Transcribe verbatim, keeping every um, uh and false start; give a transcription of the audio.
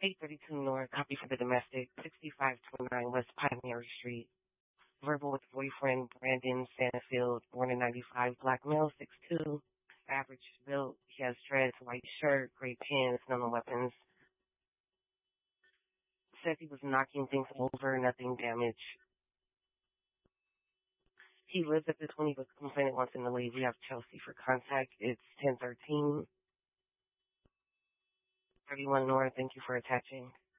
eight thirty-two North, copy for the domestic, sixty-five twenty-nine West Pioneer Street. Verbal with boyfriend Brandon Sanafield, born in ninety-five, black male, six two, average built. He has dreads, white shirt, gray pants, no weapons. Says he was knocking things over, nothing damage. He lives at this one. He was complaining once in the lead. We have Chelsea for contact. It's ten thirteen, thirty-one North. Thank you for attaching.